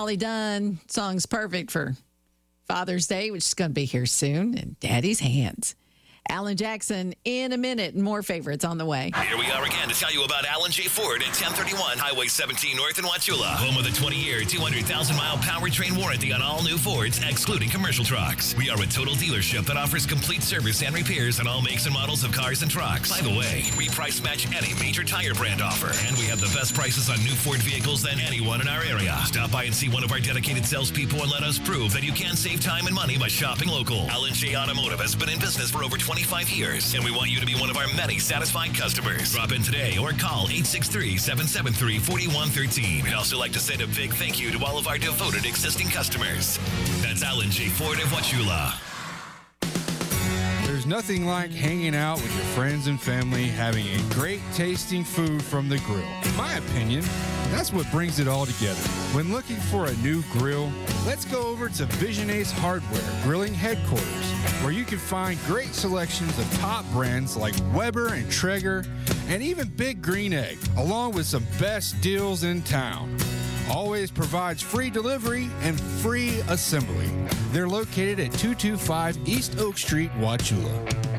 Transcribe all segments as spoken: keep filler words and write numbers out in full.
Holly Dunn. Song's perfect for Father's Day, which is going to be here soon, and Daddy's Hands. Alan Jackson in a minute. More favorites on the way. Here we are again to tell you about Alan J. Ford at ten thirty-one Highway seventeen North in Wauchula. Home of a twenty-year, two hundred thousand mile powertrain warranty on all new Fords, excluding commercial trucks. We are a total dealership that offers complete service and repairs on all makes and models of cars and trucks. By the way, we price match any major tire brand offer, and we have the best prices on new Ford vehicles than anyone in our area. Stop by and see one of our dedicated salespeople and let us prove that you can save time and money by shopping local. Alan J. Automotive has been in business for over twenty-five years, and we want you to be one of our many satisfied customers. Drop in today or call eight six three, seven seven three, four one one three. We'd also like to send a big thank you to all of our devoted existing customers. That's Alan J. Ford of Wauchula. There's nothing like hanging out with your friends and family, having a great tasting food from the grill. In my opinion, that's what brings it all together. When looking for a new grill, let's go over to Vision Ace Hardware Grilling Headquarters, where you can find great selections of top brands like Weber and Traeger, and even Big Green Egg, along with some best deals in town. Always provides free delivery and free assembly. They're located at two two five East Oak Street, Wauchula.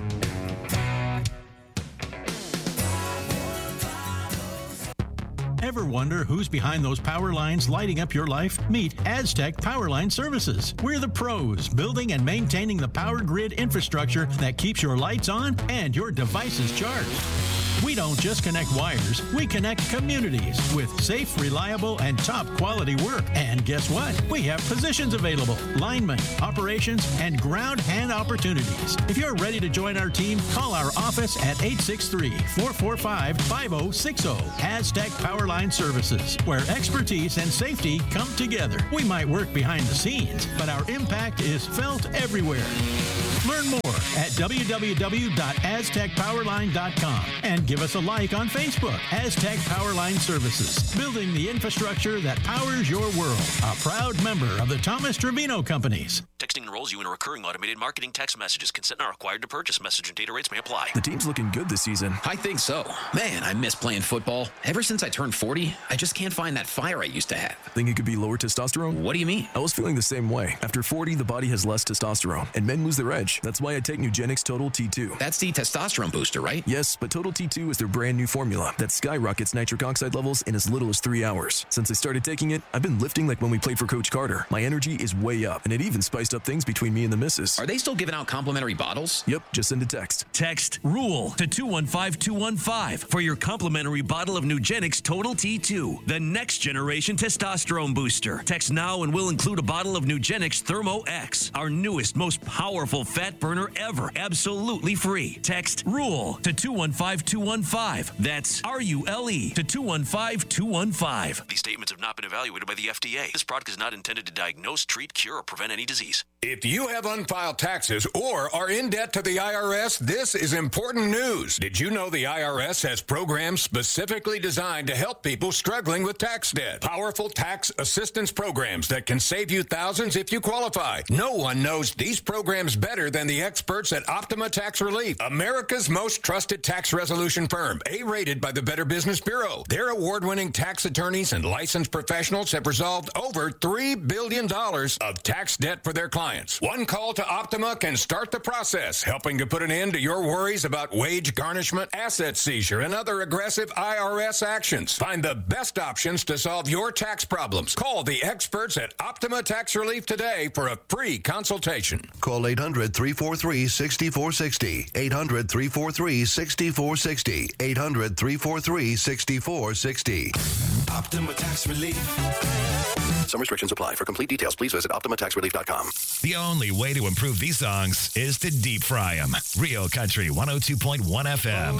Ever wonder who's behind those power lines lighting up your life? Meet Aztec Powerline Services. We're the pros, building and maintaining the power grid infrastructure that keeps your lights on and your devices charged. We don't just connect wires, we connect communities with safe, reliable, and top quality work. And guess what? We have positions available: linemen, operations, and ground hand opportunities. If you're ready to join our team, call our office at eight six three, four four five, five oh six oh. Aztec Powerline Services, where expertise and safety come together. We might work behind the scenes, but our impact is felt everywhere. Learn more at w w w dot aztec powerline dot com and give us a like on Facebook. Aztec Powerline Services, building the infrastructure that powers your world. A proud member of the Thomas Trevino Companies. Texting enrolls you in a recurring automated marketing text messages. Consent not required to purchase. Message and data rates may apply. The team's looking good this season. I think so. Man, I miss playing football. Ever since I turned forty, I just can't find that fire I used to have. Think it could be lower testosterone? What do you mean? I was feeling the same way. After forty, the body has less testosterone, and men lose their edge. That's why I take Nugenix Total T two. That's the testosterone booster, right? Yes, but Total T two is their brand new formula that skyrockets nitric oxide levels in as little as three hours. Since I started taking it, I've been lifting like when we played for Coach Carter. My energy is way up, and it even spiced up things between me and the missus. Are they still giving out complimentary bottles? Yep, just send a text. Text RULE to two one five two one five for your complimentary bottle of Nugenix Total T two, the next generation testosterone booster. Text now and we'll include a bottle of Nugenix Thermo X, our newest, most powerful fat burner ever, absolutely free. Text RULE to two one five two one five. That's R U L E to two one five two one five. These statements have not been evaluated by the F D A. This product is not intended to diagnose, treat, cure, or prevent any disease. If you have unfiled taxes or are in debt to the I R S, this is important news. Did you know the I R S has programs specifically designed to help people struggling with tax debt? Powerful tax assistance programs that can save you thousands if you qualify. No one knows these programs better than the experts at Optima Tax Relief, America's most trusted tax resolution firm, A-rated by the Better Business Bureau. Their award-winning tax attorneys and licensed professionals have resolved over three billion dollars of tax debt for their clients. One call to Optima can start the process, helping to put an end to your worries about wage garnishment, asset seizure, and other aggressive I R S actions. Find the best options to solve your tax problems. Call the experts at Optima Tax Relief today for a free consultation. Call eight hundred, three four three, six four six zero. eight hundred, three four three, six four six zero. eight hundred, three four three, six four six zero. Optima Tax Relief. Some restrictions apply. For complete details, please visit optima tax relief dot com. The only way to improve these songs is to deep fry them. Real Country one oh two point one F M.